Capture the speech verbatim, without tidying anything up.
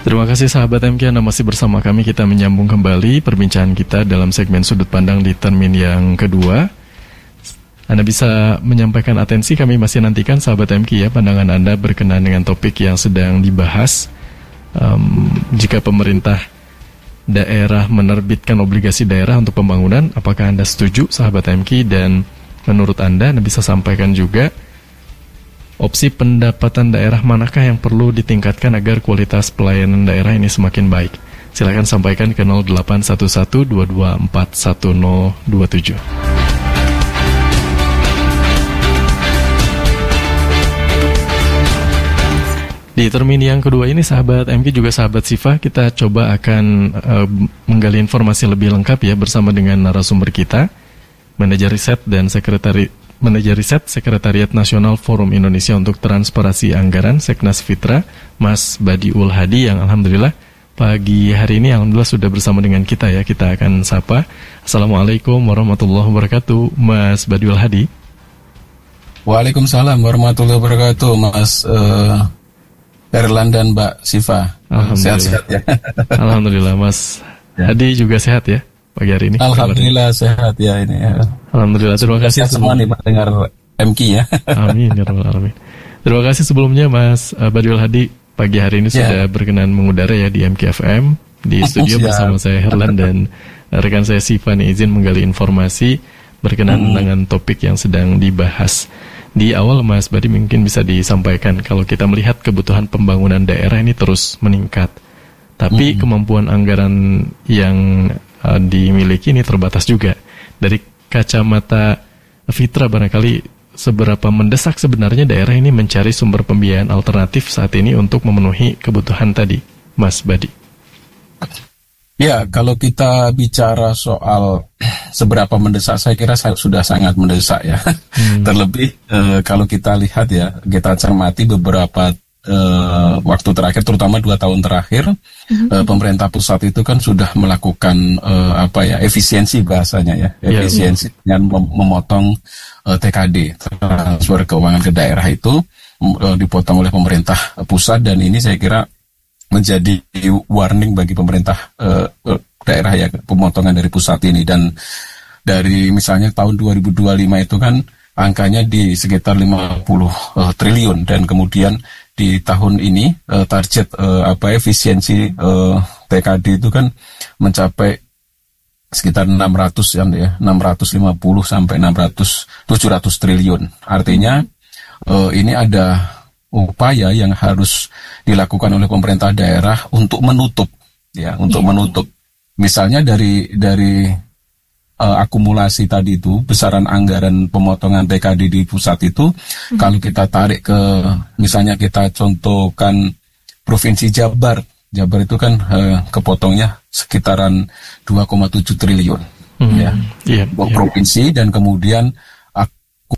Terima kasih sahabat M K, Anda masih bersama kami. Kita menyambung kembali perbincangan kita dalam segmen Sudut Pandang di termin yang kedua. Anda bisa menyampaikan atensi, kami masih nantikan sahabat M K ya, pandangan Anda berkenaan dengan topik yang sedang dibahas. Um, jika pemerintah daerah menerbitkan obligasi daerah untuk pembangunan, apakah Anda setuju sahabat M K? Dan menurut Anda, Anda bisa sampaikan juga opsi pendapatan daerah manakah yang perlu ditingkatkan agar kualitas pelayanan daerah ini semakin baik. Silakan sampaikan ke nol delapan satu satu dua dua empat satu nol dua tujuh. Di termin yang kedua ini sahabat M K juga sahabat Sifa, kita coba akan uh, menggali informasi lebih lengkap ya bersama dengan narasumber kita, Manajer Riset dan Sekretari Manajer Riset Sekretariat Nasional Forum Indonesia untuk Transparansi Anggaran Seknas Fitra, Mas Badiul Hadi, yang alhamdulillah pagi hari ini alhamdulillah sudah bersama dengan kita ya. Kita akan sapa. Assalamualaikum warahmatullahi wabarakatuh, Mas Badiul Hadi. Waalaikumsalam warahmatullahi wabarakatuh, Mas uh... Erlan dan Mbak Sifa. Sehat-sehat ya. Alhamdulillah, Mas ya. Hadi juga sehat ya pagi hari ini. Alhamdulillah kabarnya sehat ya ini ya. Alhamdulillah, terima kasih semua nih pendengar M K ya. Amin ya rabbal alamin. Terima kasih sebelumnya Mas Badiul Hadi, pagi hari ini ya. Sudah berkenan mengudara ya di M K F M. Di studio bersama saya Herlan dan rekan saya Sifa nih izin menggali informasi berkenaan hmm. dengan topik yang sedang dibahas. Di awal Mas Badi mungkin bisa disampaikan kalau kita melihat kebutuhan pembangunan daerah ini terus meningkat, tapi mm-hmm. kemampuan anggaran yang uh, dimiliki ini terbatas juga. Dari kacamata Fitra barangkali seberapa mendesak sebenarnya daerah ini mencari sumber pembiayaan alternatif saat ini untuk memenuhi kebutuhan tadi, Mas Badi? Ya, kalau kita bicara soal seberapa mendesak, saya kira sudah sangat mendesak ya. Hmm. Terlebih eh, kalau kita lihat ya, kita cermati beberapa eh, waktu terakhir, terutama dua tahun terakhir, hmm. eh, pemerintah pusat itu kan sudah melakukan eh, apa ya, efisiensi bahasanya ya, efisiensi yeah, yeah. dengan mem- memotong eh, T K D, transfer keuangan ke daerah itu eh, dipotong oleh pemerintah pusat, dan ini saya kira menjadi warning bagi pemerintah uh, daerah ya, pemotongan dari pusat ini. Dan dari misalnya tahun dua ribu dua puluh lima itu kan angkanya di sekitar lima puluh uh, triliun, dan kemudian di tahun ini uh, target uh, apa efisiensi uh, T K D itu kan mencapai sekitar enam ratus ya, enam ratus lima puluh sampai enam ratus tujuh ratus triliun. Artinya uh, ini ada upaya yang harus dilakukan oleh pemerintah daerah untuk menutup ya, untuk yeah. menutup. Misalnya dari dari uh, akumulasi tadi itu, besaran anggaran pemotongan T K D di pusat itu, mm-hmm. kalau kita tarik ke, misalnya kita contohkan Provinsi Jabar, Jabar itu kan uh, kepotongnya sekitaran dua koma tujuh triliun mm-hmm. ya, yeah, provinsi yeah. Dan kemudian